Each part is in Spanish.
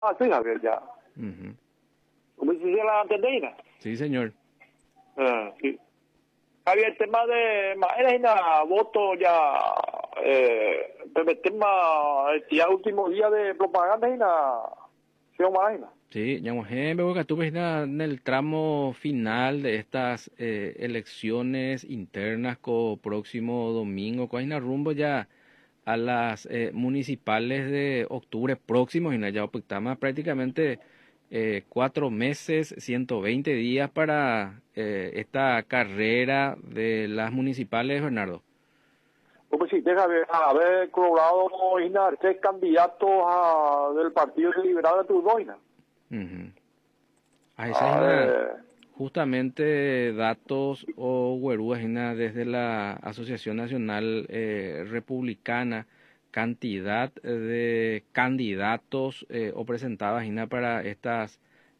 Ah, sí, Javier, ya. Ujú. ¿Cómo se dice la antendina? Sí, señor. Sí. Javier, el tema de era una voto ya, el tema, ya último día de propaganda y una, ¿sí o más? Sí, veo que tú ves en el tramo final de estas elecciones internas próximo domingo, cuál es rumbo ya a las municipales de octubre próximo, y ya optamos prácticamente 4 meses, 120 días para esta carrera de las municipales, Bernardo. Pues sí, déjame haber colaborado con 3 candidatos del Partido Liberal de Turboina. Ujú. Esa es A ver, justamente datos o huerúas desde la Asociación Nacional Republicana, cantidad de candidatos o presentadas para estas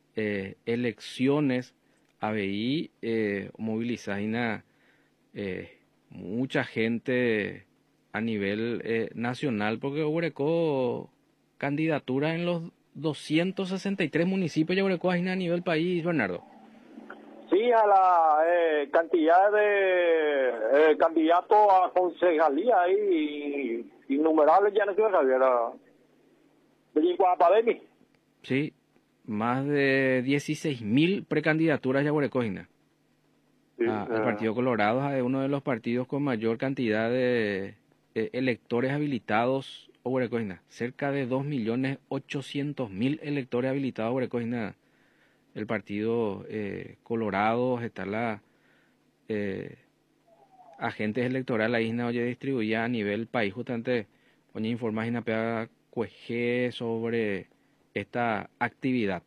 elecciones. ABI moviliza mucha gente a nivel nacional porque hubo candidatura en los 263 municipios ya hubo a nivel país, Bernardo. sí, a la cantidad de candidatos a concejalía ahí, innumerables ya no sé, Javier, de Guapademi. Sí, más de 16.000 precandidaturas ya hubo Sí, al Partido Colorado, es uno de los partidos con mayor cantidad de electores habilitados Oburecoina, cerca de 2.800.000 electores habilitados Oburecoina. El Partido Colorado está eh, agentes electorales ahí oye distribuida a nivel país justamente oye información pega cueje sobre esta actividad.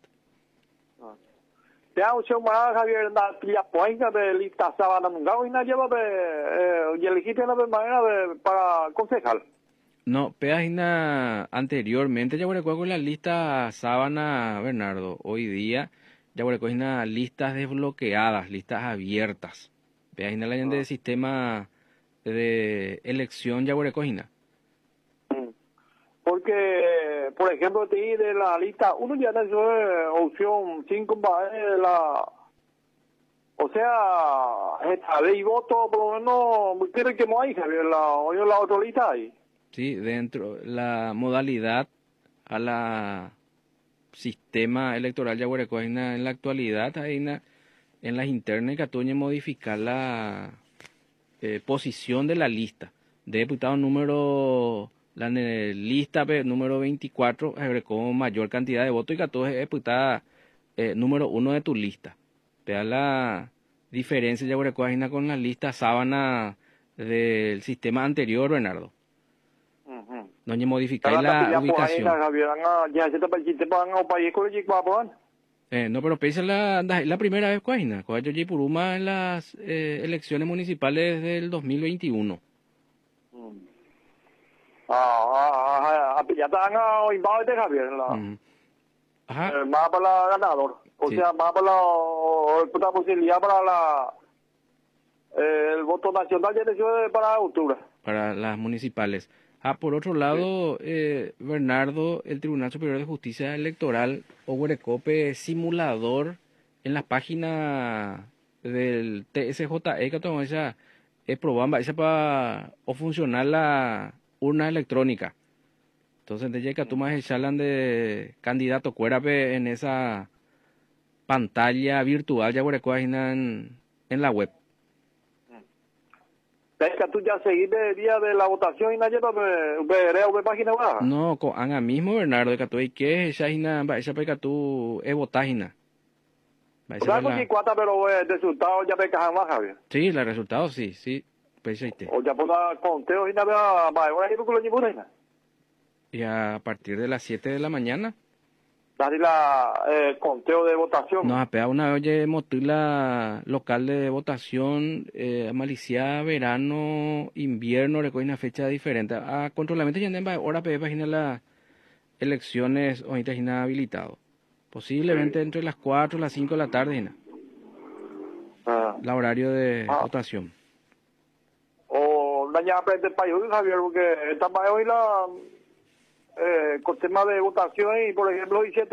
te ha hecho más, Javier, la poinga de lista sábana mungao y nadie lleva y elegiste la manera para concejal. No, Peajina anteriormente ya recuerdo con la lista sábana, Bernardo. Hoy día ya recuerdo listas desbloqueadas, listas abiertas. Peajina la de sistema de elección ya recuerdo. Porque, por ejemplo, de la lista, uno ya nació opción 5 o sea, esta ley voto, por lo menos, quiere que no hay, Javier, la otra lista ahí. Sí, dentro la modalidad a la sistema electoral ya en la actualidad hay en las internas que atuñe modificar la posición de la lista de diputados número la lista número 24 con mayor cantidad de votos y que todo es diputada número 1 de tu lista. Vea la diferencia ya con la lista sábana del sistema anterior, Bernardo. Donde modificáis la ubicación. No, pero piensa la primera vez, Cuajina. Cuando yo Puruma en las elecciones municipales del 2021. Ya están invitados de Javier, Ajá. más para la ganador. O Sí. sea, más para la posibilidad para el voto nacional ya nació para octubre. Para las municipales. Por otro lado, Bernardo, el Tribunal Superior de Justicia Electoral, Oguerecope, simulador en la página del TSJE, que toma esa probamba, esa para o funcionar la urna electrónica. Entonces, desde que tú más charlan de candidato, cuérape en esa pantalla virtual, ya en la web. Es que tú ya seguiste el día de la votación y nadie veré o página baja. No, con Anga mismo, Bernardo, de que tú hay que esa para tú votágina. O sea, con cuata, pero el resultado ya me cajan más, Javier. Sí, el resultado sí, pues ahí te. O ya por la conteo y nada más, ahora hay con la Y a partir de las 7 de la mañana. Dale la conteo de votación. Nos apea una oye motila local de votación, malicia verano, invierno, recoge una fecha diferente. A controlamiento ya en hora página las elecciones o habilitado. Posiblemente entre las 4 y las 5 de la tarde, la horario de votación. O daña aprende el país, Javier, porque esta país hoy con tema de votación y, por ejemplo, hoy